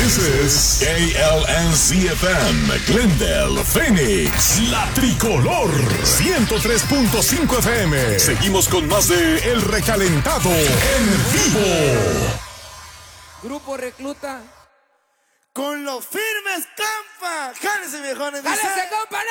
This is KLNC-FM, Glendale, Phoenix, La Tricolor, 103.5 FM. Seguimos con más de El Recalentado en vivo. Grupo Recluta. Con los firmes, compa. Jálese, viejones. ¡Jálese, compa!